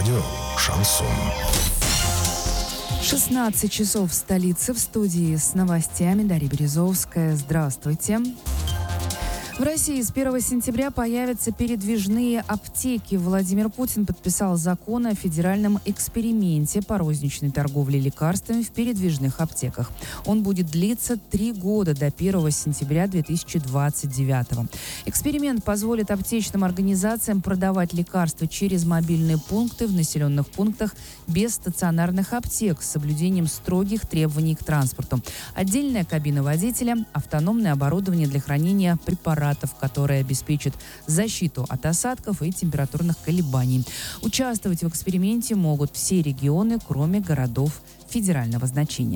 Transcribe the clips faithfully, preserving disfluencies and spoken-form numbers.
Радио «Шансон». шестнадцать часов в столице. В студии с новостями Дарья Березовская. Здравствуйте. В России с первого сентября появятся передвижные аптеки. Владимир Путин подписал закон о федеральном эксперименте по розничной торговле лекарствами в передвижных аптеках. Он будет длиться три года, до первого сентября две тысячи двадцать девятого. Эксперимент позволит аптечным организациям продавать лекарства через мобильные пункты в населенных пунктах без стационарных аптек с соблюдением строгих требований к транспорту. Отдельная кабина водителя, автономное оборудование для хранения препаратов, которые обеспечат защиту от осадков и температурных колебаний. Участвовать в эксперименте могут все регионы, кроме городов федерального значения.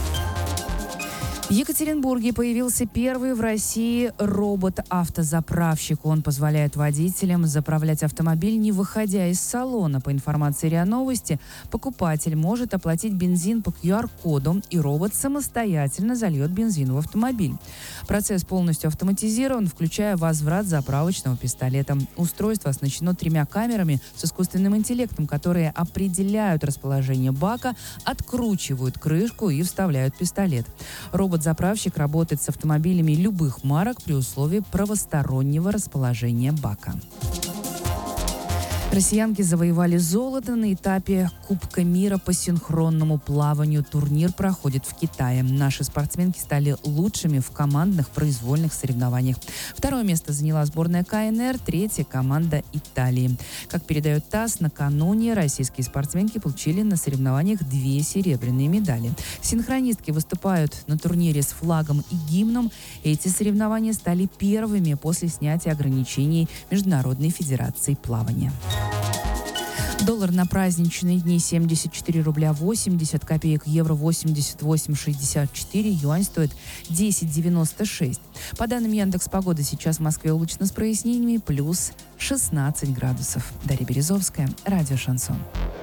В Екатеринбурге появился первый в России робот-автозаправщик. Он позволяет водителям заправлять автомобиль, не выходя из салона. По информации РИА Новости, покупатель может оплатить бензин по ку ар-коду, и робот самостоятельно зальет бензин в автомобиль. Процесс полностью автоматизирован, включая возврат заправочного пистолета. Устройство оснащено тремя камерами с искусственным интеллектом, которые определяют расположение бака, откручивают крышку и вставляют пистолет. Робот Заправщик работает с автомобилями любых марок при условии правостороннего расположения бака. Россиянки завоевали золото на этапе Кубка мира по синхронному плаванию. Турнир проходит в Китае. Наши спортсменки стали лучшими в командных произвольных соревнованиях. Второе место заняла сборная ка эн эр, третье – команда Италии. Как передает ТАСС, накануне российские спортсменки получили на соревнованиях две серебряные медали. Синхронистки выступают на турнире с флагом и гимном. Эти соревнования стали первыми после снятия ограничений Международной федерации плавания. Доллар на праздничные дни семьдесят четыре рубля восемьдесят копеек, евро восемьдесят восемь шестьдесят четыре, юань стоит десять девяносто шесть. По данным Яндекс.Погоды, сейчас в Москве облачно с прояснениями, плюс шестнадцать градусов. Дарья Березовская, радио «Шансон».